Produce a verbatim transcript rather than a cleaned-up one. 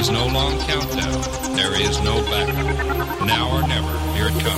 is no long countdown. There is no backup. Now or never, here it comes.